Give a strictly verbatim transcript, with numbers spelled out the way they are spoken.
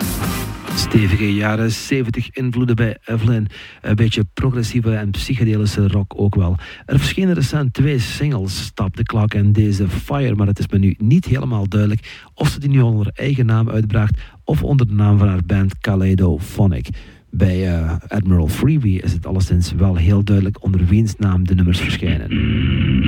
Stevige jaren zeventig invloeden bij Evelyn. Een beetje progressieve en psychedelische rock ook wel. Er verschenen recent twee singles, Stop the Clock en deze Fire, maar het is me nu niet helemaal duidelijk of ze die nu onder eigen naam uitbracht of onder de naam van haar band Kaleidophonic. Bij uh, Admiral Freebie is het alleszins wel heel duidelijk onder wiens naam de nummers verschijnen.